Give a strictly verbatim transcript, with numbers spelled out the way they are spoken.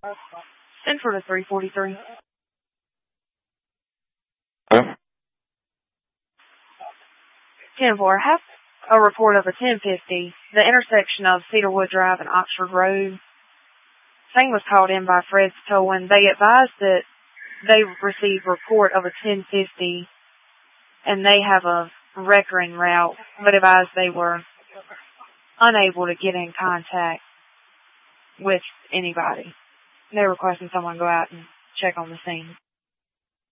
Send for the three forty-three. Hello? ten four, have a report of a ten fifty, the intersection of Cedarwood Drive and Oxford Road. Thing was called in by Fred's Towing. They advised that they received report of a ten fifty and they have a wrecker en route, but advised they were unable to get in contact with anybody. They're requesting someone go out and check on the scene.